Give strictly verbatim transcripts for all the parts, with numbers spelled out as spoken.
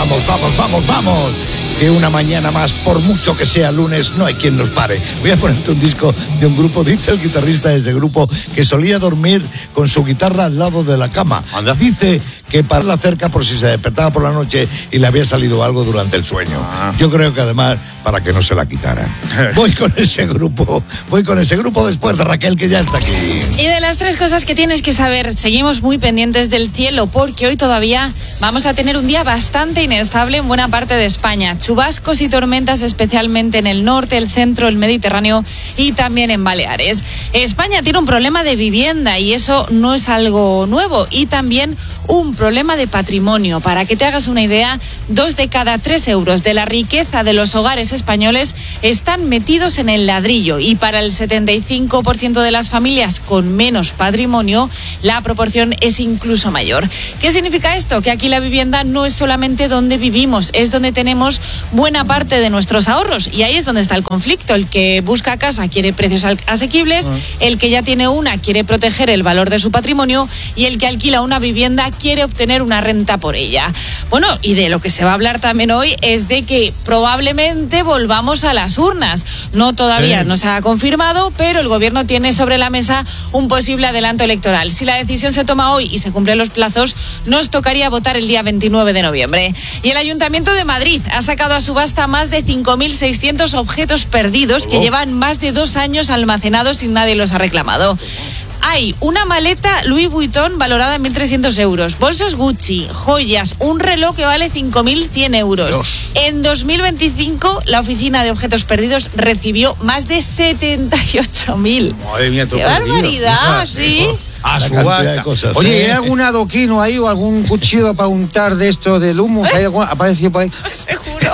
vamos, vamos, vamos, vamos. Que una mañana más, por mucho que sea lunes, no hay quien nos pare. Voy a ponerte un disco de un grupo, dice el guitarrista de ese grupo, que solía dormir con su guitarra al lado de la cama. Anda. Dice que pararla cerca por si se despertaba por la noche y le había salido algo durante el sueño. Ah. Yo creo que además, para que no se la quitaran. Voy con ese grupo, voy con ese grupo después de Raquel, que ya está aquí. Y de las tres cosas que tienes que saber, seguimos muy pendientes del cielo, porque hoy todavía vamos a tener un día bastante inestable en buena parte de España. Chubascos y tormentas especialmente en el norte, el centro, el Mediterráneo y también en Baleares. España tiene un problema de vivienda y eso no es algo nuevo, y también un problema de patrimonio. Para que te hagas una idea, dos de cada tres euros de la riqueza de los hogares españoles están metidos en el ladrillo, y para el setenta y cinco por ciento de las familias con menos patrimonio la proporción es incluso mayor. ¿Qué significa esto? Que aquí la vivienda no es solamente donde vivimos, es donde tenemos buena parte de nuestros ahorros, y ahí es donde está el conflicto. El que busca casa quiere precios asequibles, el que ya tiene una quiere proteger el valor de su patrimonio, y el que alquila una vivienda quiere obtener una renta por ella. Bueno, y de lo que se va a hablar también hoy es de que probablemente volvamos a las urnas. No todavía Eh. no se ha confirmado, pero el gobierno tiene sobre la mesa un posible adelanto electoral. Si la decisión se toma hoy y se cumplen los plazos, nos tocaría votar el día veintinueve de noviembre. Y el Ayuntamiento de Madrid ha sacado a subasta más de cinco mil seiscientos objetos perdidos que llevan más de dos años almacenados y nadie los ha reclamado. Hay una maleta Louis Vuitton valorada en mil trescientos euros, bolsos Gucci, joyas, un reloj que vale cinco mil cien euros. Dios. En dos mil veinticinco, la Oficina de Objetos Perdidos recibió más de setenta y ocho mil. Madre mía, todo ¡Qué perdido. barbaridad! ¿Sí? A La subasta. cantidad de cosas, Oye, ¿eh? ¿hay algún adoquino ahí o algún cuchillo para untar de esto del humo? ¿Hay algún, aparecido por ahí? Seguro.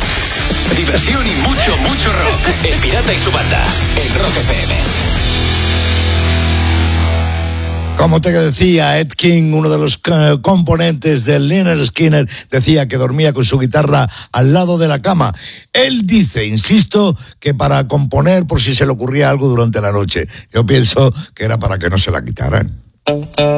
Diversión y mucho, mucho rock. El Pirata y su banda. En Rock F M. Como te decía, Ed King, uno de los uh, componentes del Lynyrd Skynyrd, decía que dormía con su guitarra al lado de la cama. Él dice, insisto, que para componer por si se le ocurría algo durante la noche. Yo pienso que era para que no se la quitaran.